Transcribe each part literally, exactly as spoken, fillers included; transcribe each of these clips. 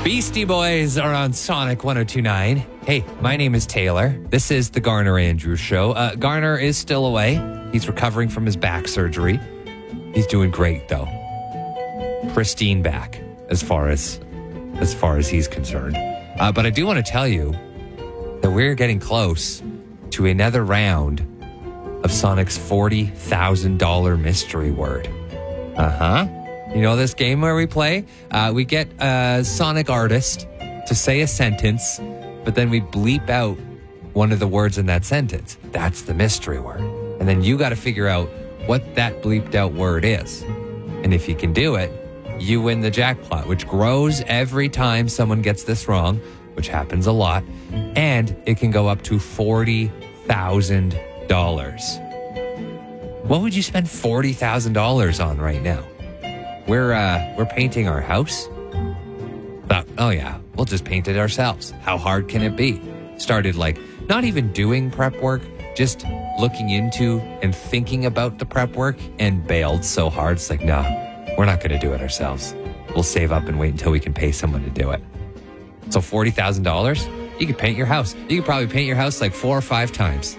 Beastie Boys are on Sonic one oh two point nine. Hey, my name is Taylor. This is the Garner Andrews Show. Uh, Garner is still away. He's recovering from his back surgery. He's doing great, though. Pristine back, as far as as far as he's concerned. Uh, but I do want to tell you that we're getting close to another round of Sonic's forty thousand dollars mystery word. Uh-huh. You know this game where we play? Uh, we get a Sonic artist to say a sentence, but then we bleep out one of the words in that sentence. That's the mystery word. And then you got to figure out what that bleeped out word is. And if you can do it, you win the jackpot, which grows every time someone gets this wrong, which happens a lot. And it can go up to forty thousand dollars. What would you spend forty thousand dollars on right now? We're uh, we're painting our house. But, oh yeah, we'll just paint it ourselves. How hard can it be? Started like not even doing prep work, just looking into and thinking about the prep work and bailed so hard. It's like, nah, we're not going to do it ourselves. We'll save up and wait until we can pay someone to do it. So forty thousand dollars, you could paint your house. You could probably paint your house like four or five times.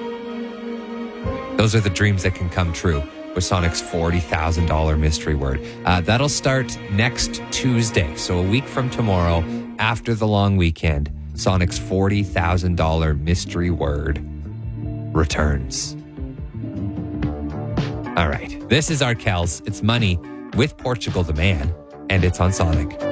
Those are the dreams that can come true with Sonic's forty thousand dollars mystery word. Uh, that'll start next Tuesday. So a week from tomorrow, after the long weekend, Sonic's forty thousand dollars mystery word returns. All right. This is Arkells. It's Money with Portugal the Man, and it's on Sonic.